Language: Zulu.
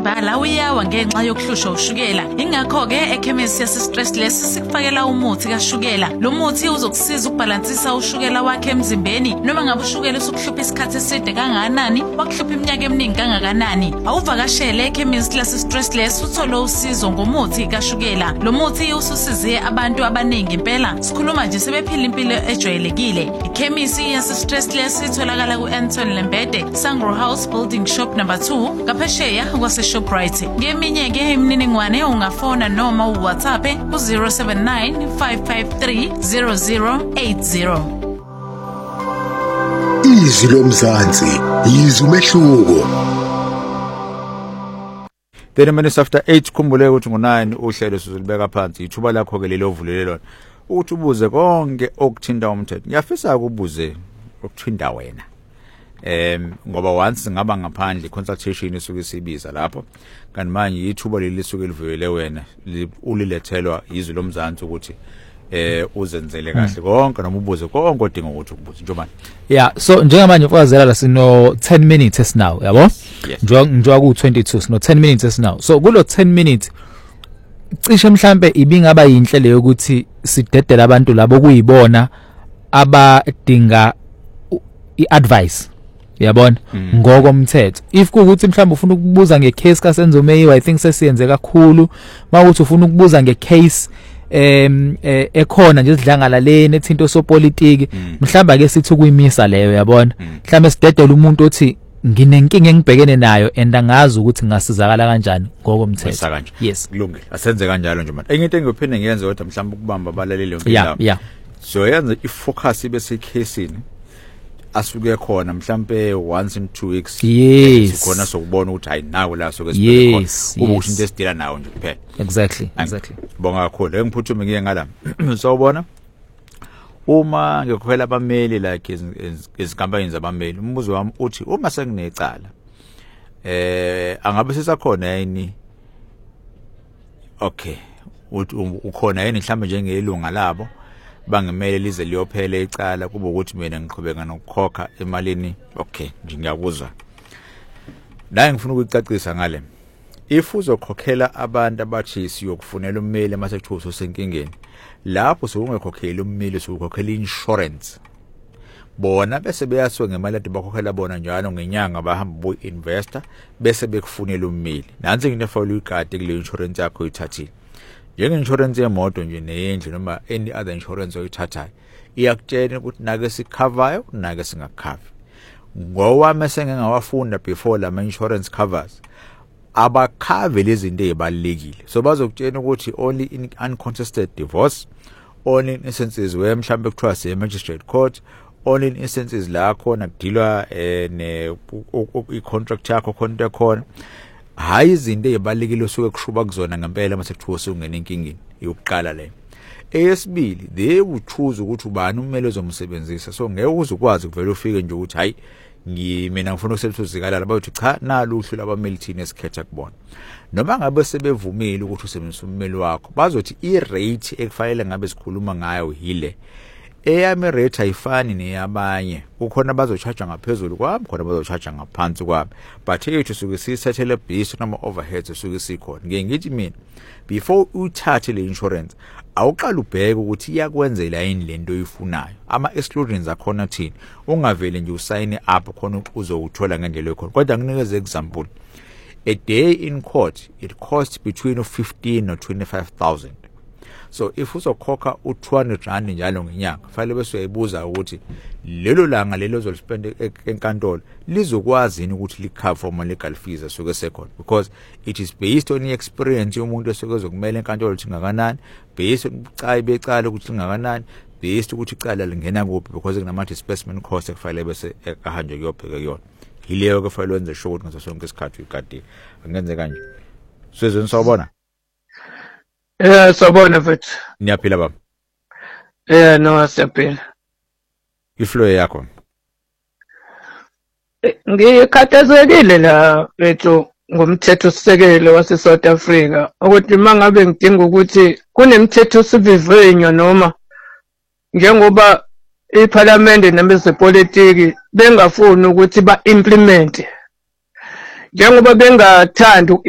imbala uyawa ngenxa yokuhlushwa ushukela. Ingakho ke ekhemisi yasistressless sikufakela umuthi kashukela. Lo muthi uzokusiza ukubalansisa ushukela wakhe emzimbeni noma ngabe ushukela usukuhlupha isikhathi eside kangakanani, wakuhlupha iminyaka eminingi kangakanani. Awuvakashele ekhemisi yasistressless uthole usizo ngomuthi kashukela. Lo muthi ususize abantu abaningi impela. Sikhuluma nje sebephila impilo ejwayelekile. Ikhemisi yasistressless itholakala ku-Anton Lembede, Sangro House Building Shop number 2, ngaphesheya kwase-Shoprite. Ngeminye ke imininingwane ungafona noma uWhatsApp ku-079 553 0080. Izwi lomzansi, izwi umehluko. 30 minutes after 8 khumbule ukuthi ngo9 uhlelo sizolibeka phansi ithuba lakho ke lelo vulelelona ukuthi ubuze konke okuthinta umthetho. Ngiyafisa ukubuze ukuthinta wena. Ngoba once ngaba ngaphandle consultation isuke sibiza lapho kanti manje ithuba lelisuke livulele wena ulilethelwa izwi lomzansi ukuthi uzenzele kahle konke noma ubuze konke odinga ukuthi ukubuze njengoba so njengamanje ufakazela la sino 10 minutes now yabo njengoba ku 22 sino 10 minutes now. So kulo 10 minutes cishe mhlambe ibingaba yinhle leyo ukuthi sidedela abantu labo kuyibona abadinga iadvice yabona ngokomthetho. If kuukuthi mhlawumbe ufuna ukubuza ngecase kaSenzo Meyiwa, I think sesiyenze kakhulu. Mawukuthi ufuna ukubuza ngecase ekhona nje sidlangala leni ethinto sopolitiki, mhlawumbe ake sithi ukuyimisa leyo yabona. Mhlawumbe sidedela umuntu othi nginenkinga engibhekene nayo and angazi ukuthi ngasizakala kanjani ngokomthetho. Yes, kulungile. Asenze kanjalo nje manje. Enye into engiyophinde ngiyenze kodwa mhlawumbe ukubamba abalaleli yonke lapho. So yenza ifocus ibe secasini asuke khona mhlambe once in 2 weeks sikhona sokubona ukuthi hayi nawe la soke sibeke khona kube into esidila nawo nje kuphela. Exactly. Bonga kakhulu engiphuthume ngiye ngala. Sawubona uma ngikhokhela abameli like izinkampani zabameli, umbuzo wami uthi uma senginecala angabe sisakhona yini ukhona yini mhlambe njengelunga labo bangemele lize liyophela icala kube ukuthi mina ngiqhubeka nokukhokha emalini. Nje ngiyakuzwa la ngifuna ukucacisa ngale. If uzokhokhela abantu abathi siyokufunela ummeli amasekuthuso senkingeni, lapho sokungekhokhela ummeli sokukhokhela insurance, bona bese beyaswe ngemali ade bakhokhela bona njalo ngenyanga bahamba boy investor bese bekufunela ummeli. Nansi into efawula igadi kule insurance yakho uyithathile. Njenge insurance yemoto nje neyendlu noma any other insurance oyithathayo iyakutshela ukuthi nake sicover nake singacover. Ngowami sengengawafunda before la insurance covers abakhave lezi zinto ezibalekile. So bazokutshela ukuthi only in uncontested divorce, only in instances where mhlambe kuthiwa se magistrate court, only in instances la khona kudilwa i-contract yakho khona khona. Hayi izinto ezibalekile osuke kushuba kuzona ngempela mase kuthiwa usungena inkingeni yokuqala le. Eyesibili they would choose ukuthi ubani ummeli ozomsebenzisa. So ngeke uzukwazi kuvela ufike nje ukuthi hayi mina ngifuna ukusebenzisa uzikalala bayothi cha nalo uhlu labameli thina esikhetha kubona. Noma ngabe sebevumile ukuthi usebenzise ummeli wakho bazothi i-rate ekufanele ngabe sikhuluma ngayo yile. Eyami rate ayifani neyabanye. Kukhona bazocharge ngaphezulu kwami, khona bazocharge ngaphansi kwami. But ethu suke sisethele base noma overheads suke sikhona. Ngeke ngithi mina before uthathe le insurance awuqala ubheke ukuthi iyakwenzela yini lento oyifunayo. Ama exclusions akhona thina. Ungavele nje usayine up khona uzowuthola ngendlela ekhona. Kodwa nginikeze example. A day in court it costs between 15 or 25,000. So if uzokhokha u200 rand njalo ngenyanga fanele bese uyayibuza ukuthi lelo langa lelo ozolispend enkantolo lizokwazi yini ukuthi licover ama legal fees asuke sekhona, because it is based on the experience yomuntu esuke ezokumela enkantolo thingakanani, based on ubucayi becala ukuthi lingakanani, based ukuthi icala lingena kuphi, because kunama disbursement cost ekufanele bese ahanje kuyobheka kuyona. Yileyo ke fanele wenze sure ukuthi ngaso sonke isikhathi uyigadile angenze kanje. Sizweni sawubona. Sawubona mfethu. Niyaphila baba? No siyaphila. Iflow yakho. Ngikhathazekile la mfethu ngomthetho sisekelo wase South Africa ukuthi mangabe ngidinga ukuthi kunemithetho sivivinyo noma njengoba iParliament nabezepolitiki bengafuni ukuthi ba implement njengoba bengathanda